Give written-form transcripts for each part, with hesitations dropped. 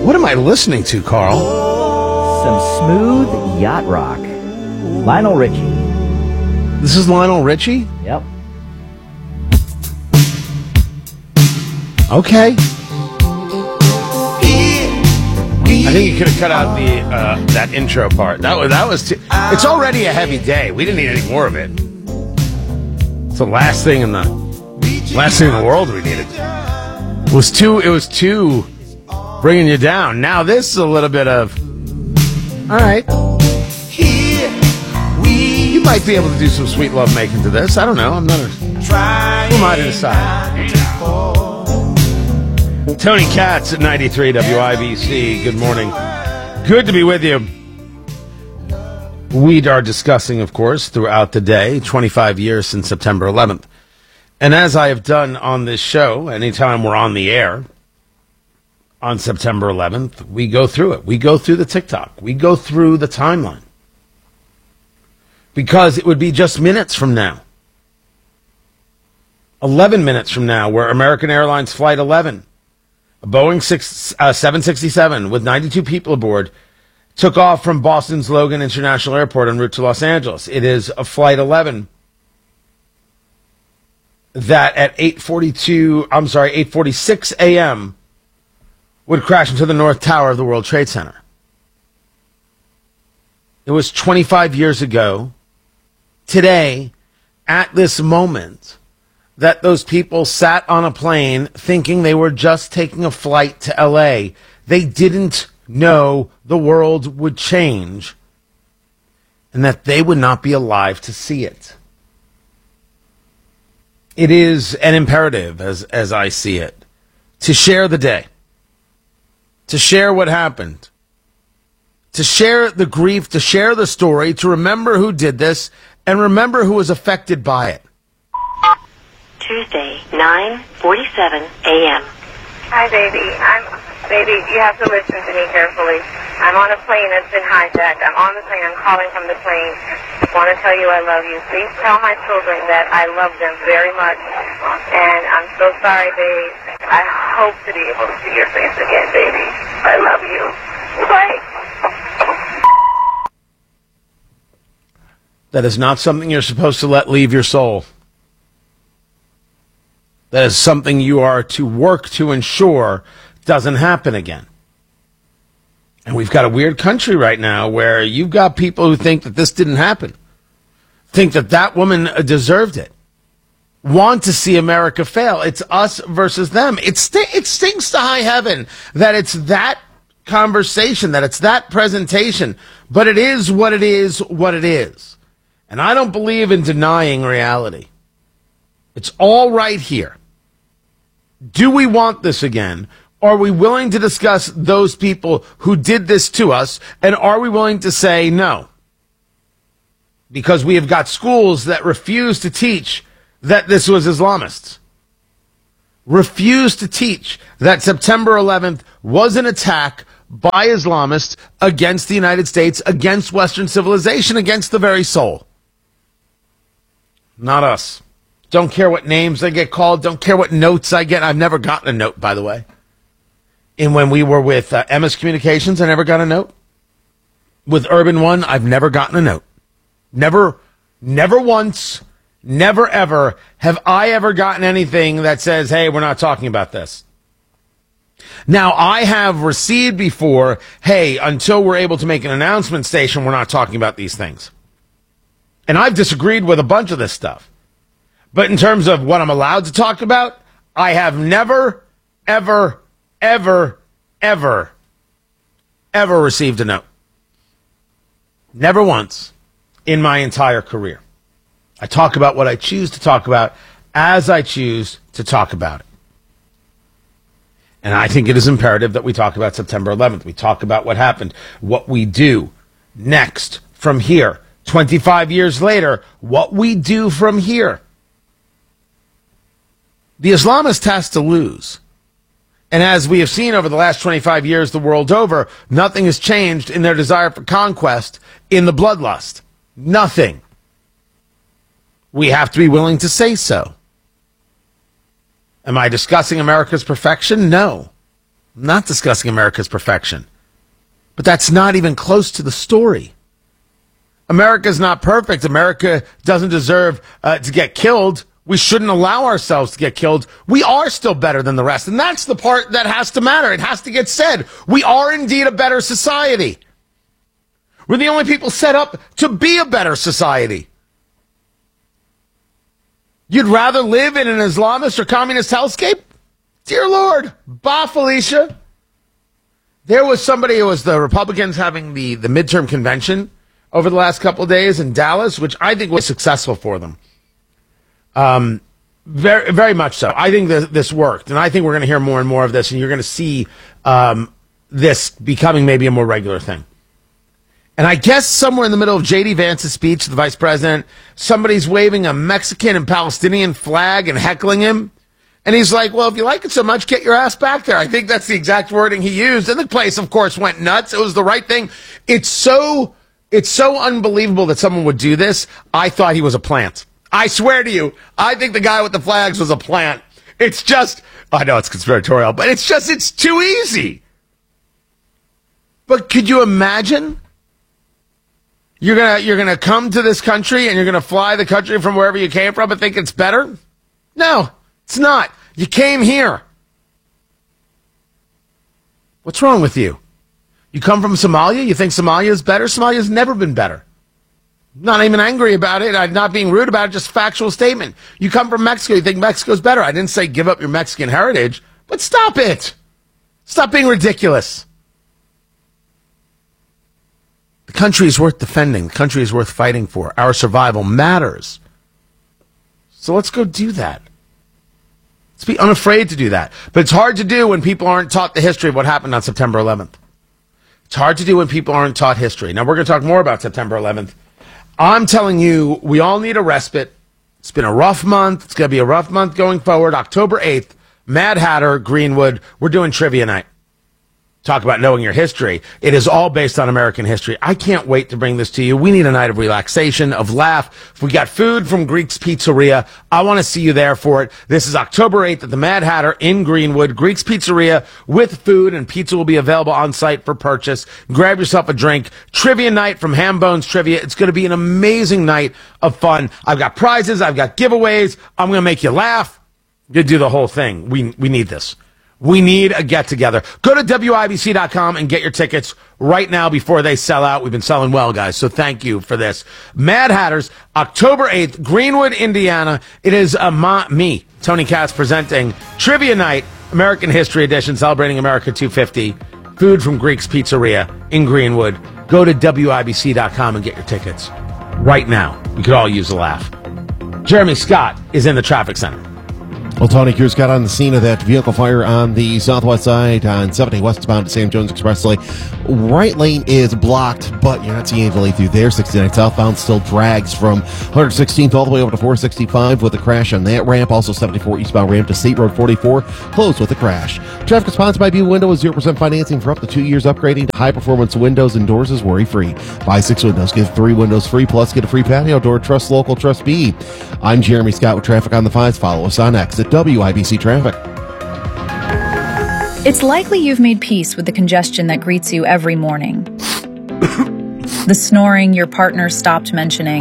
What am I listening to, Carl? Some smooth yacht rock. Lionel Richie. This is Lionel Richie? Yep. Okay. I think you could have cut out the that intro part. That was too, it's already a heavy day. We didn't need any more of it. It's the last thing in the world we needed. It was too bringing you down. Now this is a little bit of, all right. You might be able to do some sweet love making to this. I don't know. I'm not who am I to decide? Tony Katz at 93 WIBC. Good morning. Good to be with you. We are discussing, of course, throughout the day, 25 years since September 11th. And as I have done on this show, anytime we're on the air on September 11th, we go through it. We go through the TikTok. We go through the timeline. Because it would be just minutes from now. 11 minutes from now, where American Airlines Flight 11, a Boeing 767 with 92 people aboard, took off from Boston's Logan International Airport en route to Los Angeles. It is a Flight 11 that at 8:46 a.m. would crash into the North Tower of the World Trade Center. It was 25 years ago, today, at this moment, that those people sat on a plane thinking they were just taking a flight to L.A. They didn't know the world would change and that they would not be alive to see it. It is an imperative, as I see it, to share the day, to share what happened, to share the grief, to share the story, to remember who did this, and remember who was affected by it. Tuesday, 9:47 a.m. Hi, baby. Baby, you have to listen to me carefully. I'm on a plane that's been hijacked. I'm on the plane. I'm calling from the plane. I want to tell you I love you. Please tell my children that I love them very much. And I'm so sorry, babe. I hope to be able to see your face again, baby. I love you. Bye. That is not something you're supposed to let leave your soul. That is something you are to work to ensure doesn't happen again. And we've got a weird country right now where you've got people who think that this didn't happen, think that that woman deserved it, want to see America fail. It's us versus them. It stinks to high heaven that it's that conversation, that it's that presentation, but it is what it is, what it is. And I don't believe in denying reality. It's all right here. Do we want this again? Are we willing to discuss those people who did this to us? And are we willing to say no? Because we have got schools that refuse to teach that this was Islamists. Refuse to teach that September 11th was an attack by Islamists against the United States, against Western civilization, against the very soul. Not us. Don't care what names I get called. Don't care what notes I get. I've never gotten a note, by the way. And when we were with Emmis Communications, I never got a note. With Urban One, I've never gotten a note. Never once, never ever have I ever gotten anything that says, hey, we're not talking about this. Now, I have received before, hey, until we're able to make an announcement station, we're not talking about these things. And I've disagreed with a bunch of this stuff. But in terms of what I'm allowed to talk about, I have never, ever received a note. Never once in my entire career. I talk about what I choose to talk about as I choose to talk about it. And I think it is imperative that we talk about September 11th. We talk about what happened, what we do next from here. 25 years later, what we do from here. The Islamist has to lose. And as we have seen over the last 25 years the world over, nothing has changed in their desire for conquest, in the bloodlust. Nothing. We have to be willing to say so. Am I discussing America's perfection? No. I'm not discussing America's perfection. But that's not even close to the story. America's not perfect. America doesn't deserve to get killed. We shouldn't allow ourselves to get killed. We are still better than the rest. And that's the part that has to matter. It has to get said. We are indeed a better society. We're the only people set up to be a better society. You'd rather live in an Islamist or communist hellscape? Dear Lord. Bah, Felicia. There was somebody, it was the Republicans having the midterm convention over the last couple of days in Dallas, which I think was successful for them. Very, very much so. I think this worked, and I think we're going to hear more and more of this, and you're going to see this becoming maybe a more regular thing. And I guess somewhere in the middle of J.D. Vance's speech, the vice president, somebody's waving a Mexican and Palestinian flag and heckling him. And he's like, well, if you like it so much, get your ass back there. I think that's the exact wording he used. And the place, of course, went nuts. It was the right thing. It's so unbelievable that someone would do this. I thought he was a plant. I swear to you, I think the guy with the flags was a plant. It's just, I know it's conspiratorial, but it's too easy. But could you imagine? You're gonna come to this country and you're gonna fly the country from wherever you came from and think it's better? No, it's not. You came here. What's wrong with you? You come from Somalia? You think Somalia is better? Somalia's never been better. Not even angry about it. I'm not being rude about it. Just factual statement. You come from Mexico. You think Mexico's better. I didn't say give up your Mexican heritage, but stop it. Stop being ridiculous. The country is worth defending. The country is worth fighting for. Our survival matters. So let's go do that. Let's be unafraid to do that. But it's hard to do when people aren't taught the history of what happened on September 11th. It's hard to do when people aren't taught history. Now, we're going to talk more about September 11th. I'm telling you, we all need a respite. It's been a rough month. It's going to be a rough month going forward. October 8th, Mad Hatter, Greenwood. We're doing trivia night. Talk about knowing your history. It is all based on American history. I can't wait to bring this to you. We need a night of relaxation, of laugh. We got food from Greek's Pizzeria. I want to see you there for it. This is October 8th at the Mad Hatter in Greenwood. Greek's Pizzeria with food, and pizza will be available on site for purchase. Grab yourself a drink. Trivia night from Ham Bones Trivia. It's going to be an amazing night of fun. I've got prizes. I've got giveaways. I'm going to make you laugh. You do the whole thing. We need this. We need a get-together. Go to WIBC.com and get your tickets right now before they sell out. We've been selling well, guys, so thank you for this. Mad Hatters, October 8th, Greenwood, Indiana. It is me, Tony Katz, presenting Trivia Night, American History Edition, celebrating America 250. Food from Greek's Pizzeria in Greenwood. Go to WIBC.com and get your tickets right now. We could all use a laugh. Jeremy Scott is in the traffic center. Well, Tony Cruz got on the scene of that vehicle fire on the southwest side on 70 westbound to Sam Jones Expressway. Right lane is blocked, but you're not seeing anybody through there. 69 southbound still drags from 116th all the way over to 465 with a crash on that ramp. Also 74 eastbound ramp to State Road 44 closed with a crash. Traffic sponsored by View Window with 0% financing for up to 2 years, upgrading to high-performance windows and doors is worry-free. Buy 6 windows, get 3 windows free, plus get a free patio door. Trust local, trust B. I'm Jeremy Scott with Traffic on the Fives. Follow us on X at WIBC Traffic. It's likely you've made peace with the congestion that greets you every morning. The snoring your partner stopped mentioning.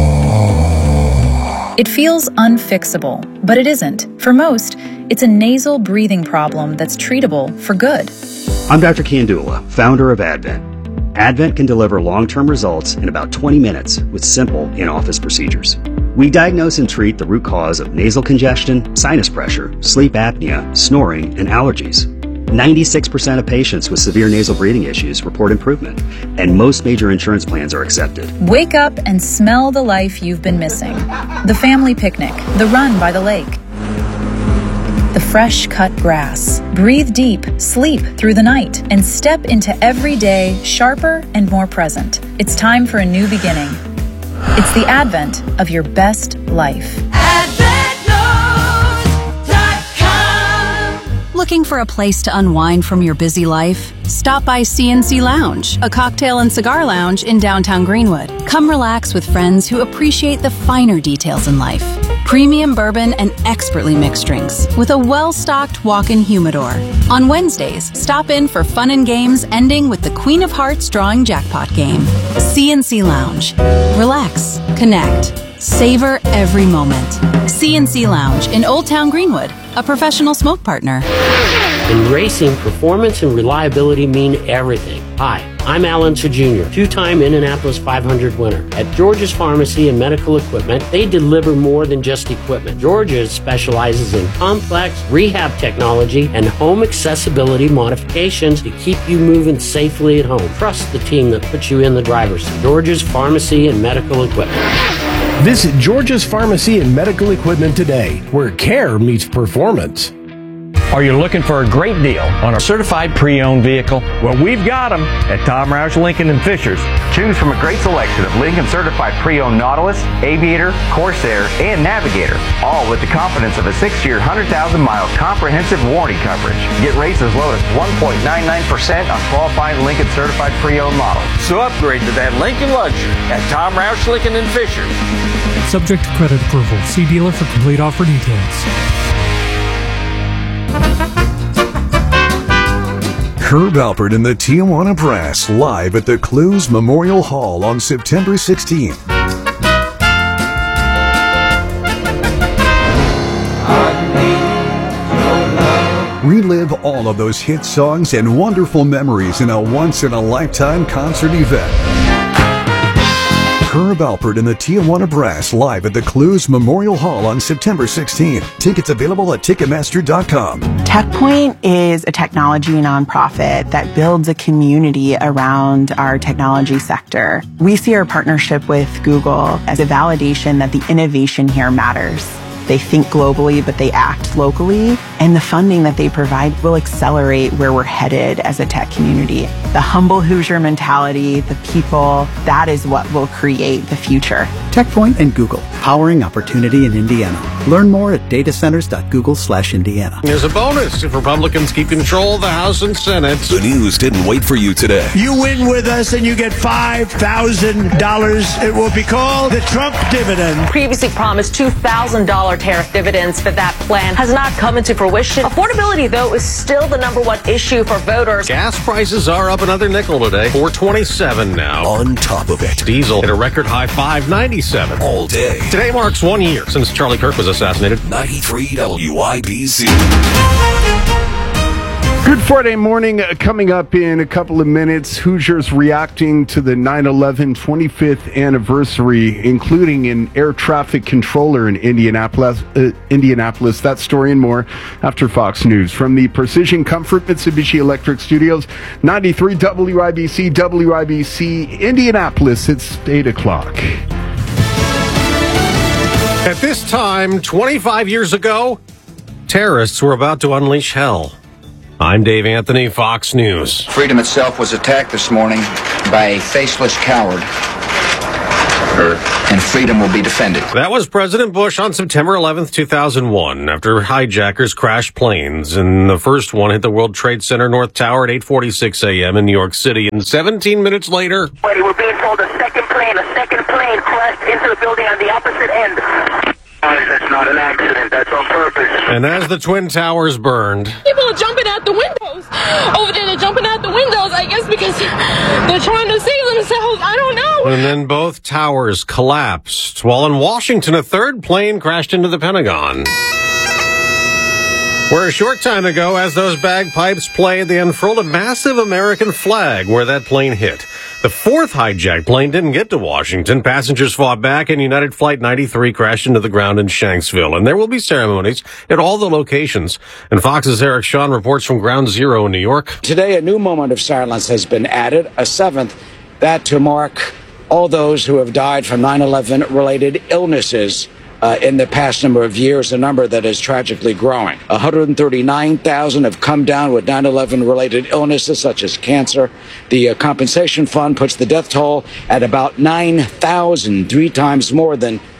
It feels unfixable, but it isn't. For most, it's a nasal breathing problem that's treatable for good. I'm Dr. Kandula, founder of Advent. Advent can deliver long-term results in about 20 minutes with simple in-office procedures. We diagnose and treat the root cause of nasal congestion, sinus pressure, sleep apnea, snoring, and allergies. 96% of patients with severe nasal breathing issues report improvement, and most major insurance plans are accepted. Wake up and smell the life you've been missing. The family picnic, the run by the lake, the fresh cut grass. Breathe deep, sleep through the night, and step into every day sharper and more present. It's time for a new beginning. It's the advent of your best life. Looking for a place to unwind from your busy life? Stop by CNC Lounge, a cocktail and cigar lounge in downtown Greenwood. Come relax with friends who appreciate the finer details in life. premium bourbon, and expertly mixed drinks with a well-stocked walk-in humidor. On Wednesdays, stop in for fun and games ending with the Queen of Hearts drawing jackpot game. CNC Lounge. Relax, connect, savor every moment. CNC Lounge in Old Town Greenwood, a professional smoke partner. In racing, performance and reliability mean everything. Hi, I'm Alan Jr., two-time Indianapolis 500 winner. At George's Pharmacy and Medical Equipment, they deliver more than just equipment. George's specializes in complex rehab technology and home accessibility modifications to keep you moving safely at home. Trust the team that puts you in the driver's seat. George's Pharmacy and Medical Equipment. Visit George's Pharmacy and Medical Equipment today, where care meets performance. Are you looking for a great deal on a certified pre-owned vehicle? Well, we've got them at Tom Roush Lincoln and Fishers. Choose from a great selection of Lincoln certified pre-owned Nautilus, Aviator, Corsair, and Navigator, all with the confidence of a 6-year, 100,000-mile comprehensive warranty coverage. Get rates as low as 1.99% on qualifying Lincoln certified pre-owned models. So upgrade to that Lincoln luxury at Tom Roush Lincoln and Fishers. Subject to credit approval. See dealer for complete offer details. Herb Alpert and the Tijuana Brass live at the Clues Memorial Hall on September 16th. Relive all of those hit songs and wonderful memories in a once-in-a-lifetime concert event. Herb Alpert and the Tijuana Brass live at the Clues Memorial Hall on September 16th. Tickets available at Ticketmaster.com. TechPoint is a technology nonprofit that builds a community around our technology sector. We see our partnership with Google as a validation that the innovation here matters. They think globally, but they act locally. And the funding that they provide will accelerate where we're headed as a tech community. The humble Hoosier mentality, the people, that is what will create the future. TechPoint and Google, powering opportunity in Indiana. Learn more at datacenters.google/Indiana. There's a bonus if Republicans keep control of the House and Senate. The news didn't wait for you today. You win with us and you get $5,000. It will be called the Trump dividend. Previously promised $2,000 tariff dividends, but that plan has not come into fruition. Affordability, though, is still the #1 issue for voters. Gas prices are up another nickel today. $4.27 now. On top of it, diesel hit a record high $5.97 all day. Today marks 1 year since Charlie Kirk was assassinated. 93 WIBC. Good Friday morning coming up in a couple of minutes. Hoosiers reacting to the 9/11 25th anniversary, including an air traffic controller in Indianapolis. That story and more after Fox News. From the Precision Comfort Mitsubishi Electric Studios, 93 WIBC, Indianapolis. It's 8 o'clock. At this time, 25 years ago, terrorists were about to unleash hell. I'm Dave Anthony, Fox News. Freedom itself was attacked this morning by a faceless coward. And freedom will be defended. That was President Bush on September 11th, 2001, after hijackers crashed planes, and the first one hit the World Trade Center North Tower at 8:46 a.m. in New York City, and 17 minutes later... We're being told a second plane crashed into the building on the opposite end. That's not an accident, that's on purpose. And as the Twin Towers burned... People are jumping out the windows. Over there, they're jumping out the windows, I guess, because they're trying to save themselves. I don't know. And then both towers collapsed, while in Washington, a third plane crashed into the Pentagon. Where a short time ago, as those bagpipes played, they unfurled a massive American flag where that plane hit. The fourth hijacked plane didn't get to Washington. Passengers fought back, and United Flight 93 crashed into the ground in Shanksville. And there will be ceremonies at all the locations. And Fox's Eric Shawn reports from Ground Zero in New York. Today, a new moment of silence has been added, a seventh, that to mark all those who have died from 9/11-related illnesses in the past number of years, a number that is tragically growing. 139,000 have come down with 9/11-related illnesses such as cancer. The compensation fund puts the death toll at about 9,000, 3 times more than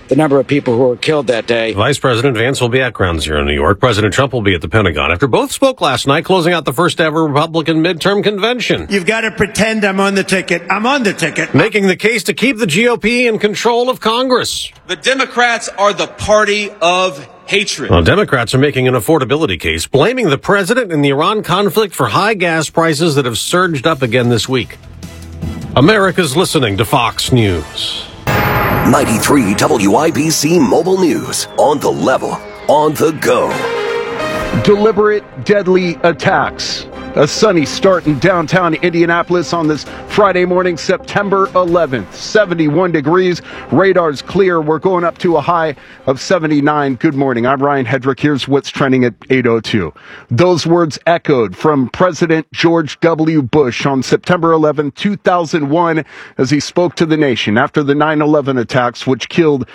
the number of people who were killed that day. Vice President Vance will be at Ground Zero in New York. President Trump will be at the Pentagon after both spoke last night, closing out the first ever Republican midterm convention. You've got to pretend I'm on the ticket. I'm on the ticket. Making the case to keep the GOP in control of Congress. The Democrats are the party of hatred. Well, Democrats are making an affordability case, blaming the president and the Iran conflict for high gas prices that have surged up again this week. America's listening to Fox News. 93 WIBC Mobile News. On the level, on the go. Deliberate, deadly attacks. A sunny start in downtown Indianapolis on this Friday morning, September 11th. 71 degrees. Radar's clear. We're going up to a high of 79. Good morning. I'm Ryan Hedrick. Here's what's trending at 8:02. Those words echoed from President George W. Bush on September 11, 2001, as he spoke to the nation after the 9/11 attacks, which killed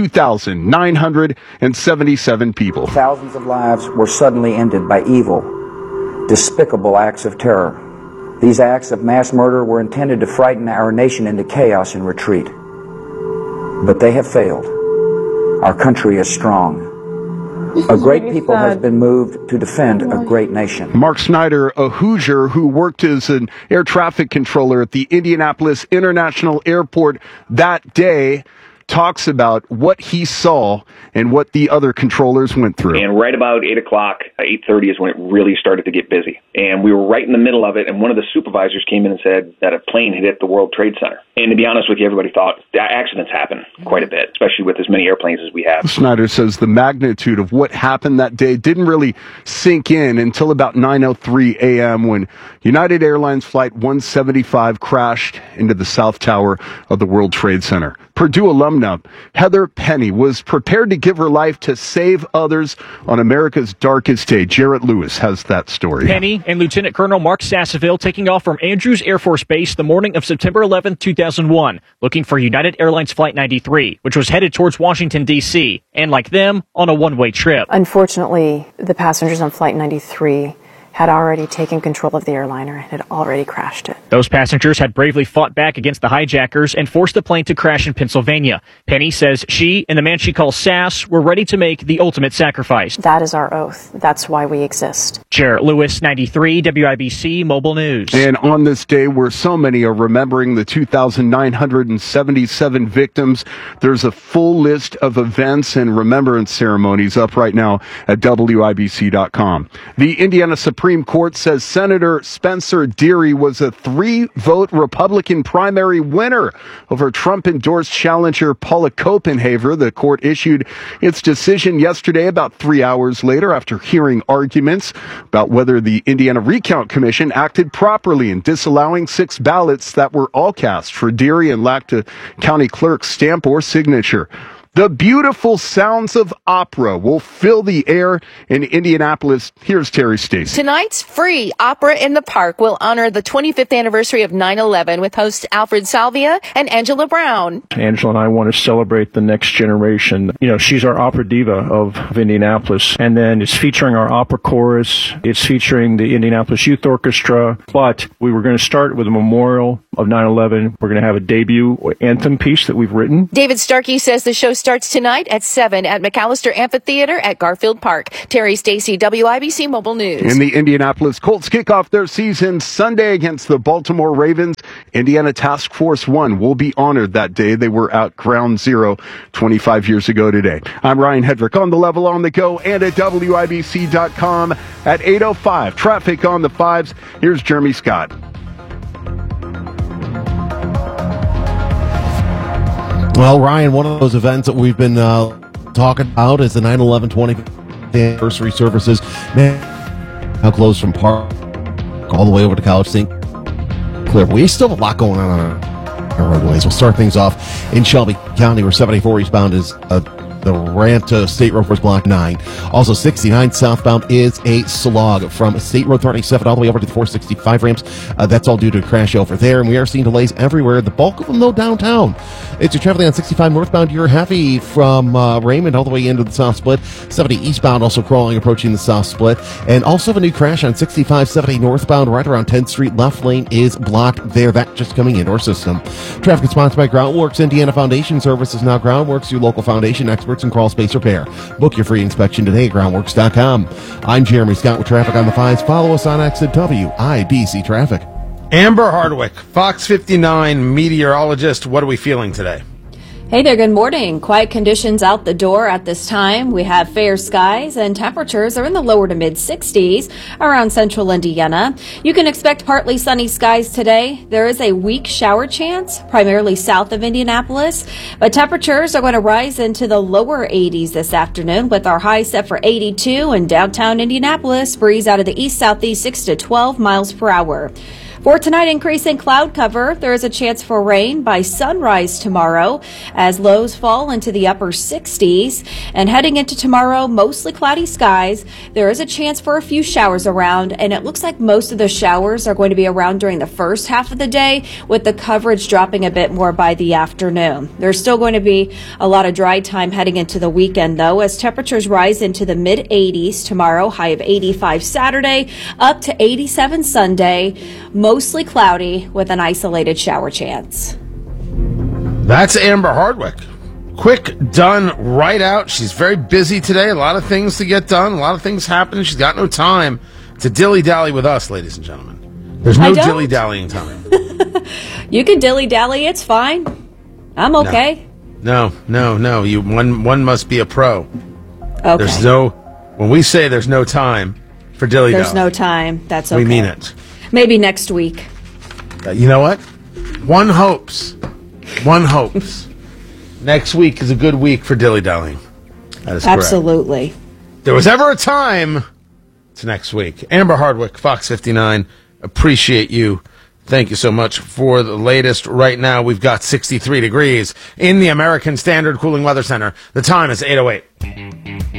2,977 people. Thousands of lives were suddenly ended by evil, despicable acts of terror. These acts of mass murder were intended to frighten our nation into chaos and retreat. But they have failed. Our country is strong. A great people has been moved to defend a great nation. Mark Snyder, a Hoosier who worked as an air traffic controller at the Indianapolis International Airport that day, talks about what he saw and what the other controllers went through. And right about 8 o'clock, 8:30 is when it really started to get busy. And we were right in the middle of it, and one of the supervisors came in and said that a plane had hit the World Trade Center. And to be honest with you, everybody thought that accidents happen quite a bit, especially with as many airplanes as we have. Snyder says the magnitude of what happened that day didn't really sink in until about 9:03 a.m. when United Airlines Flight 175 crashed into the South Tower of the World Trade Center. Purdue alumna Heather Penny was prepared to give her life to save others on America's darkest day. Jarrett Lewis has that story. Penny and Lieutenant Colonel Mark Sasseville taking off from Andrews Air Force Base the morning of September 11, 2001, looking for United Airlines Flight 93, which was headed towards Washington, D.C., and like them, on a one-way trip. Unfortunately, the passengers on Flight 93 had already taken control of the airliner and had already crashed it. Those passengers had bravely fought back against the hijackers and forced the plane to crash in Pennsylvania. Penny says she and the man she calls Sass were ready to make the ultimate sacrifice. That is our oath. That's why we exist. Jarrett Lewis, 93 WIBC Mobile News. And on this day where so many are remembering the 2,977 victims, there's a full list of events and remembrance ceremonies up right now at WIBC.com. The Indiana Supreme Court says Senator Spencer Deary was a 3-vote Republican primary winner over Trump-endorsed challenger Paula Copenhaver. The court issued its decision yesterday about 3 hours later after hearing arguments about whether the Indiana Recount Commission acted properly in disallowing 6 ballots that were all cast for Deary and lacked a county clerk's stamp or signature. The beautiful sounds of opera will fill the air in Indianapolis. Here's Terry Stacy. Tonight's free Opera in the Park will honor the 25th anniversary of 9/11 with hosts Alfred Salvia and Angela Brown. Angela and I want to celebrate the next generation. You know, she's our opera diva of Indianapolis. And then it's featuring our opera chorus. It's featuring the Indianapolis Youth Orchestra. But we were going to start with a memorial of 9/11. We're going to have a debut anthem piece that we've written. David Starkey says the show starts tonight at 7 at McAllister Amphitheater at Garfield Park. Terry Stacy, WIBC Mobile News. And the Indianapolis Colts kick off their season Sunday against the Baltimore Ravens. Indiana Task Force 1 will be honored that day. They were at Ground Zero 25 years ago today. I'm Ryan Hedrick on the level, on the go, and at WIBC.com at 8:05. Traffic on the 5s. Here's Jeremy Scott. Well, Ryan, one of those events that we've been talking about is the 9/11 20th anniversary services. Man, how close from Park all the way over to College St. Clair. We still have a lot going on our roadways. We'll start things off in Shelby County, where 74 eastbound is The Ranta State Road was block 9. Also, 69 southbound is a slog from State Road 37 all the way over to the 465 ramps. That's all due to a crash over there, and we are seeing delays everywhere. The bulk of them, though, downtown. If you're traveling on 65 northbound, you're heavy from Raymond all the way into the South Split. 70 eastbound also crawling, approaching the South Split. And also a new crash on 6570 northbound right around 10th Street. Left lane is blocked there. That just coming into our system. Traffic is sponsored by Groundworks. Indiana Foundation Services. Now Groundworks, your local foundation experts in crawl space repair. Book your free inspection today at groundworks.com. I'm Jeremy Scott with Traffic on the 5s. Follow us on X at WIBC Traffic. Amber Hardwick, Fox 59 meteorologist. What are we feeling today? Hey there, good morning. Quiet conditions out the door at this time. We have fair skies and temperatures are in the lower to mid 60s around central Indiana. You can expect partly sunny skies today. There is a weak shower chance, primarily south of Indianapolis, but temperatures are going to rise into the lower 80s this afternoon with our high set for 82 in downtown Indianapolis. Breeze out of the east-southeast 6 to 12 miles per hour. For tonight, increasing cloud cover. There is a chance for rain by sunrise tomorrow as lows fall into the upper 60s. And heading into tomorrow, mostly cloudy skies. There is a chance for a few showers around, and it looks like most of the showers are going to be around during the first half of the day, with the coverage dropping a bit more by the afternoon. There's still going to be a lot of dry time heading into the weekend, though, as temperatures rise into the mid-80s tomorrow, high of 85 Saturday, up to 87 Sunday. Mostly cloudy with an isolated shower chance. That's Amber Hardwick. Quick, done, right out. She's very busy today. A lot of things to get done. A lot of things happening. She's got no time to dilly-dally with us, ladies and gentlemen. There's no dilly-dallying time. You can dilly-dally. It's fine. I'm okay. No. One must be a pro. Okay. When we say there's no time for dilly-dally. There's no time. That's okay. We mean it. Maybe next week. You know what? One hopes. Next week is a good week for dilly-dallying. That is correct. Absolutely. There was ever a time. It's next week. Amber Hardwick, Fox 59. Appreciate you. Thank you so much for the latest. Right now, we've got 63 degrees in the American Standard Cooling Weather Center. The time is 8:08.